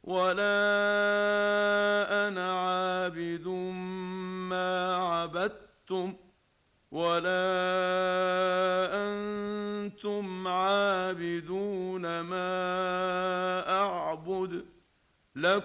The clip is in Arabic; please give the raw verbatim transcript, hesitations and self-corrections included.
ولا أنا عابد ما عبدتم، ولا أنتم عابدون ما أعبد. لكم